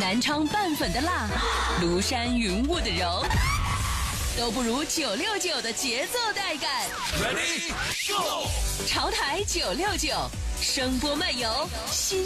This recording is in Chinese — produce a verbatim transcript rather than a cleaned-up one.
南昌拌粉的辣，庐山云雾的柔，都不如九六九的节奏带感。 Ready Go！ 潮台九六九，声波漫游新。